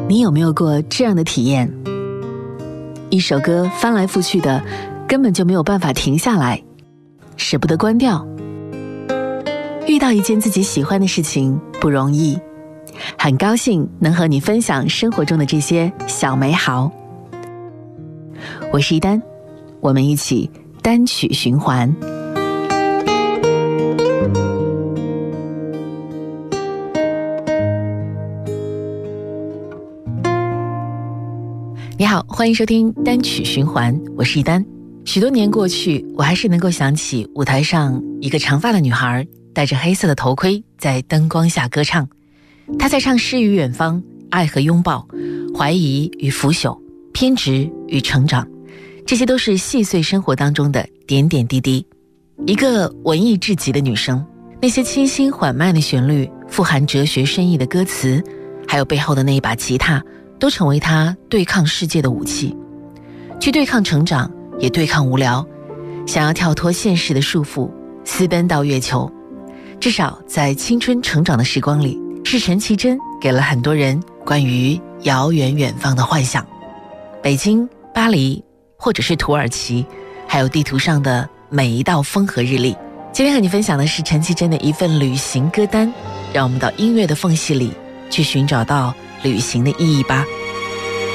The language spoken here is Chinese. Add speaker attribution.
Speaker 1: 你有没有过这样的体验？一首歌翻来覆去的，根本就没有办法停下来，舍不得关掉。遇到一件自己喜欢的事情不容易，很高兴能和你分享生活中的这些小美好。我是一丹，我们一起单曲循环。你好，欢迎收听单曲循环，我是一丹。许多年过去，我还是能够想起舞台上一个长发的女孩戴着黑色的头盔，在灯光下歌唱。她在唱诗与远方，爱和拥抱，怀疑与腐朽，偏执与成长，这些都是细碎生活当中的点点滴滴。一个文艺至极的女生，那些清新缓慢的旋律，富含哲学深意的歌词，还有背后的那一把吉他，都成为她对抗世界的武器，去对抗成长，也对抗无聊，想要跳脱现实的束缚，私奔到月球。至少在青春成长的时光里，是陈绮贞给了很多人关于遥远远方的幻想。北京、巴黎，或者是土耳其，还有地图上的每一道风和日丽。今天和你分享的是陈绮贞的一份旅行歌单，让我们到音乐的缝隙里去寻找到旅行的意义吧。